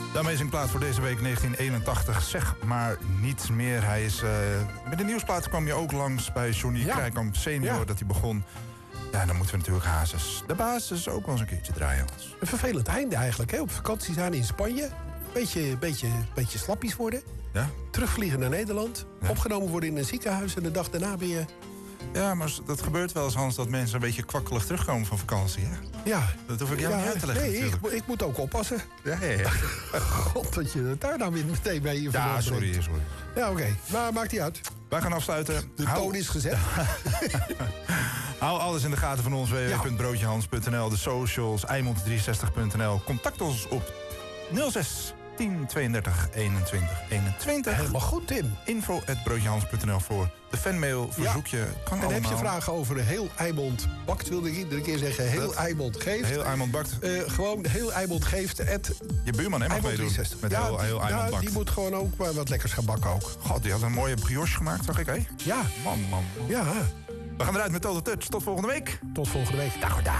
De amazingplaat voor deze week 1981. Zeg maar niets meer. Hij is, met de nieuwsplaat kwam je ook langs bij Johnny Krijkamp senior dat hij begon. Ja, dan moeten we natuurlijk Hazes. De basis ook wel eens een keertje draaien. Een vervelend einde eigenlijk, hè? Op vakantie zijn in Spanje. Beetje slappies worden. Ja? Terugvliegen naar Nederland. Ja. Opgenomen worden in een ziekenhuis en de dag daarna ben je... Ja, maar dat gebeurt wel eens, Hans, dat mensen een beetje kwakkelig terugkomen van vakantie, hè? Ja. Dat hoef ik jou niet uit te leggen. Nee, ik moet ook oppassen. Ja. God, dat je het daar nou weer meteen bij je Ja, sorry. Ja, oké. Maar maakt niet uit. Wij gaan afsluiten. De toon is gezet. Hou alles in de gaten van ons, www.broodjehans.nl, de socials, eimond63.nl. Contact ons op 06 10 32 21 21. Helemaal goed, Tim. info@broodjehans.nl voor de fanmail, verzoekje. Ja. Kan en allemaal. heb je vragen over heel Eimond bakt, wilde ik iedere keer zeggen. Heel Eimond geeft. Heel Eimond bakt. Gewoon heel Eimond geeft. Je buurman, hè, mag meedoen met heel Eimond bakt. Die moet gewoon ook wat lekkers gaan bakken ook. God, die had een mooie brioche gemaakt, zag ik, hè? Ja. Man. Ja. We gaan eruit met Total Touch. Tot volgende week. Tot volgende week. Dag.